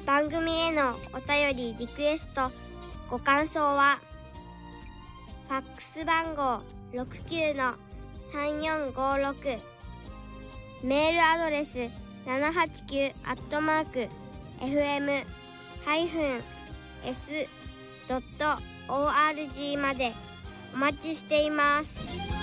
番組へのお便りリクエストご感想はファックス番号 69-3456 メールアドレス 789@fm-s.org までお待ちしています。